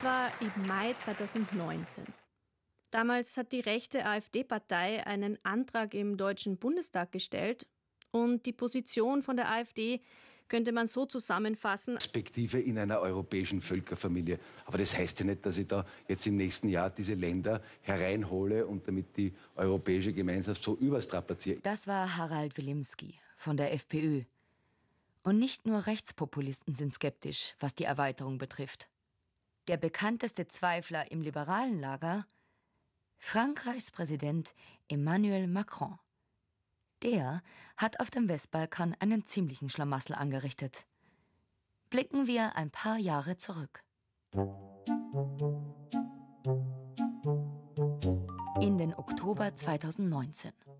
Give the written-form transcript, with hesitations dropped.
war im Mai 2019. Damals hat die rechte AfD-Partei einen Antrag im Deutschen Bundestag gestellt und die Position von der AfD könnte man so zusammenfassen: Perspektive in einer europäischen Völkerfamilie. Aber das heißt ja nicht, dass ich da jetzt im nächsten Jahr diese Länder hereinhole und damit die europäische Gemeinschaft so überstrapaziere. Das war Harald Wilimski von der FPÖ. Und nicht nur Rechtspopulisten sind skeptisch, was die Erweiterung betrifft. Der bekannteste Zweifler im liberalen Lager: Frankreichs Präsident Emmanuel Macron. Der hat auf dem Westbalkan einen ziemlichen Schlamassel angerichtet. Blicken wir ein paar Jahre zurück. In den Oktober 2019.